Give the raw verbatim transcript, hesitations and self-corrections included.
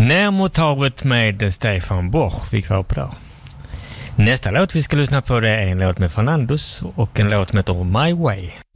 Ner mot havet med Stefan Borch fick vi på där. Nästa låt vi ska lyssna på det är en låt med Fernandos och en låt som heter My Way.